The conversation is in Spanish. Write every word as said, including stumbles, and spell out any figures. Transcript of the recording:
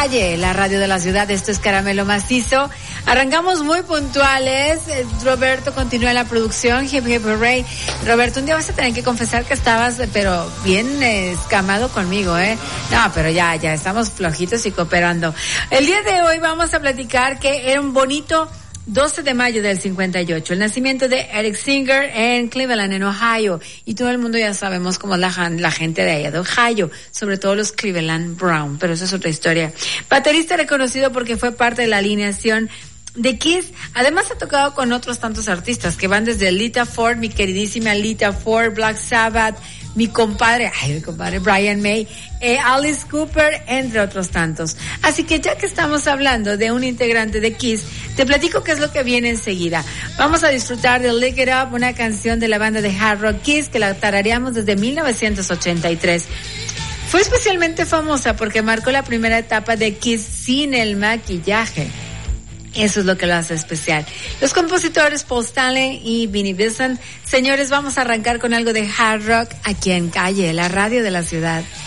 Calle, la radio de la ciudad. Esto es Caramelo Macizo. Arrancamos muy puntuales. Roberto continúa en la producción. Hip Hip Hooray. Roberto, un día vas a tener que confesar que estabas, pero bien eh, escamado conmigo, ¿eh? No, pero ya, ya estamos flojitos y cooperando. El día de hoy vamos a platicar que era un bonito doce de mayo del cincuenta y ocho, el nacimiento de Eric Singer en Cleveland, en Ohio, y todo el mundo ya sabemos cómo es la, la gente de allá de Ohio, sobre todo los Cleveland Brown, pero eso es otra historia. Baterista reconocido porque fue parte de la alineación de Kiss, además ha tocado con otros tantos artistas que van desde Lita Ford, mi queridísima Lita Ford, Black Sabbath, mi compadre, ay, mi compadre Brian May, eh, Alice Cooper, entre otros tantos. Así que ya que estamos hablando de un integrante de Kiss, te platico qué es lo que viene enseguida. Vamos a disfrutar de Lick It Up, una canción de la banda de hard rock Kiss que la tarareamos desde mil novecientos ochenta y tres. Fue especialmente famosa porque marcó la primera etapa de Kiss sin el maquillaje. Eso es lo que lo hace especial. Los compositores Paul Stanley y Vinnie Vincent. Señores, vamos a arrancar con algo de hard rock aquí en Calle, la radio de la ciudad.